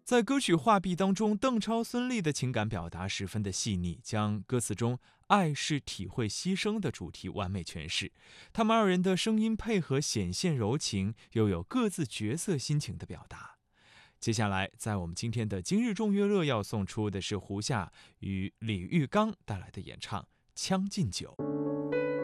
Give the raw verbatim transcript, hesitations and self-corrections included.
在歌曲《画壁》当中，邓超、孙俪的情感表达十分的细腻，将歌词中爱是体会牺牲的主题完美诠释。他们二人的声音配合显现柔情，又有各自角色心情的表达。接下来，在我们今天的今日众乐乐要送出的是胡夏与李玉刚带来的演唱《将进酒》。